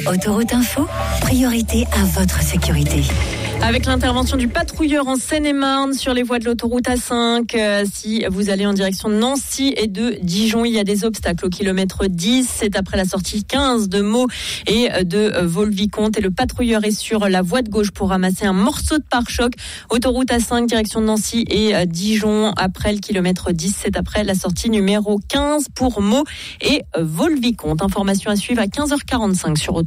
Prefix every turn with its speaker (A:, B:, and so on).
A: Autoroute Info, priorité à votre sécurité.
B: Avec l'intervention du patrouilleur en Seine-et-Marne sur les voies de l'autoroute A5. Si vous allez en direction de Nancy et de Dijon, il y a des obstacles au kilomètre 10. C'est après la sortie 15 de Meaux et de Volvicomte. Et le patrouilleur est sur la voie de gauche pour ramasser un morceau de pare-choc. Autoroute A5, direction de Nancy et Dijon. Après le kilomètre 10, c'est après la sortie numéro 15 pour Meaux et Volvicomte. Information à suivre à 15h45 sur Autoroute.